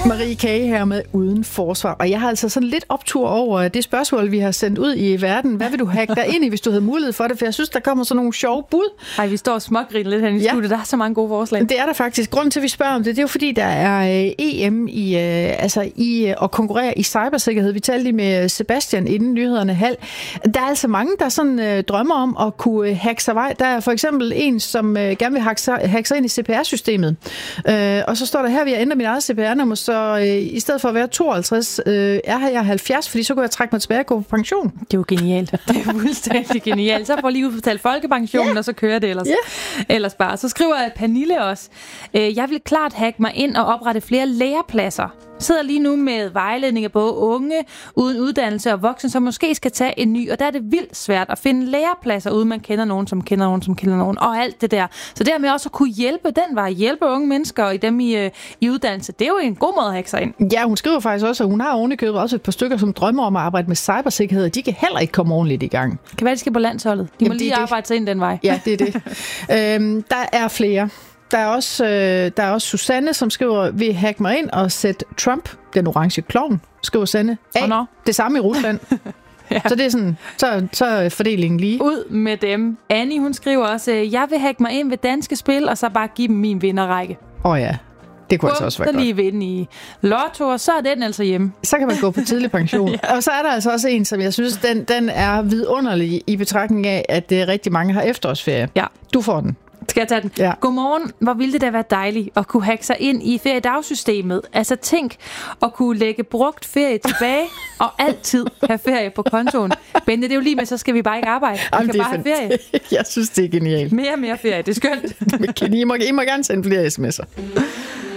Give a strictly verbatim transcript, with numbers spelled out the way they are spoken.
Marie Kage her med Uden Forsvar. Og jeg har altså sådan lidt optur over det spørgsmål, vi har sendt ud i verden. Hvad vil du hacke dig ind i, hvis du havde mulighed for det? For jeg synes, der kommer sådan nogle sjove bud. Ej, vi står og smågriner lidt herinde i ja. studiet. Der er så mange gode forslag. Det er der faktisk. Grunden til, at vi spørger om det, det er jo fordi, der er E M i, altså i at konkurrere i cybersikkerhed. Vi talte lige med Sebastian inden nyhederne halv. Der er altså mange, der sådan drømmer om at kunne hacke sig vej. Der er for eksempel en, som gerne vil hacke sig, hacke sig ind i C P R-systemet. Og så står der her, at jeg ændrer mit eget C P R-nummer, så øh, i stedet for at være tooghalvtreds, øh, er jeg halvfjerds, fordi så kunne jeg trække mig tilbage og gå på pension. Det er jo genialt. Det er fuldstændig genialt. Så får lige udbetalt folkepensionen, yeah. og så kører det ellers, yeah. ellers bare. Så skriver Pernille også, øh, jeg vil klart hacke mig ind og oprette flere lærepladser. Sidder lige nu med vejledning af både unge uden uddannelse og voksne, som måske skal tage en ny, og der er det vildt svært at finde lærepladser, uden man kender nogen, som kender nogen, som kender nogen, og alt det der. Så dermed også at kunne hjælpe den vej, hjælpe unge mennesker og i dem i, i uddannelse, det er jo en god måde at hacke sig ind. Ja, hun skriver faktisk også, at hun har ovenikøbet også et par stykker, som drømmer om at arbejde med cybersikkerhed, og de kan heller ikke komme ordentligt i gang. Kan være, de skal på landsholdet. De må Jamen, lige det, arbejde sig ind den vej. Ja, det er det. øhm, der er flere. Der er, også, øh, der er også Susanne, som skriver, vil hacke mig ind og sætte Trump, den orange klovn, skriver Sanne, af. Oh, no. Det samme i Rusland. ja. Så det er sådan, så, så er fordelingen lige. Ud med dem. Annie, hun skriver også, jeg vil hacke mig ind ved Danske Spil, og så bare give dem min vinderrække. Åh oh, ja. Det kunne altså også være godt. Lige vinde i lotto, og så er den altså hjemme. Så kan man gå på tidlig pension. ja. Og så er der altså også en, som jeg synes, den, den er vidunderlig i betragtning af, at det rigtig mange har efterårsferie. Ja. Du får den. Skal jeg tage den? Ja. Godmorgen. Hvor ville det da være dejligt at kunne hacke sig ind i feriedagssystemet. Altså tænk at kunne lægge brugt ferie tilbage og altid have ferie på kontoen. Bente, det er jo lige med, så skal vi bare ikke arbejde. Vi Jamen, kan bare have ferie. Jeg synes, det er genialt. Mere og mere ferie. Det er skønt. I må, I må gerne sende flere sms'er.